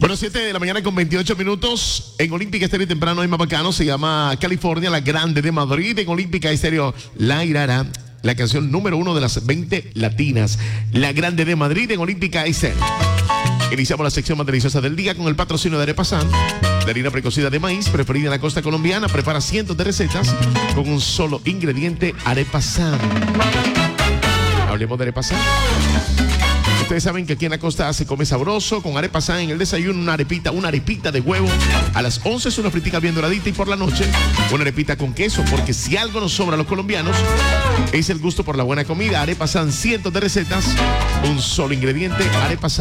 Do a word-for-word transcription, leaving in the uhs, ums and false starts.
Bueno, siete de la mañana con veintiocho minutos. En Olímpica Estéreo temprano hay más bacano. Se llama California, la grande de Madrid. En Olímpica Estéreo, La Irara, la canción número uno de las veinte latinas. La grande de Madrid en Olímpica Estéreo. Iniciamos la sección más deliciosa del día con el patrocinio de Arepa San, de harina precocida de maíz, preferida en la costa colombiana. Prepara cientos de recetas con un solo ingrediente, Arepa San. Hablemos de Arepa San. Ustedes saben que aquí en la costa se come sabroso, con Arepa San en el desayuno, una arepita, una arepita de huevo. A las once es una fritica bien doradita y por la noche una arepita con queso, porque si algo nos sobra a los colombianos es el gusto por la buena comida. Arepa San, cientos de recetas, un solo ingrediente, Arepa San.